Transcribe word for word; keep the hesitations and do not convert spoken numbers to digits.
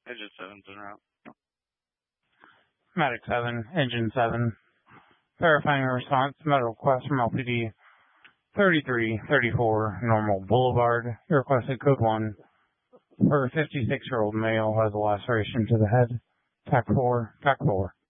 Engine seven's en route. Medic seven, Engine seven. Verifying a response, medical request from L P D thirty-three thirty-four Normal Boulevard. You requested code one for a fifty-six-year-old male who has a laceration to the head. T A C four, T A C four.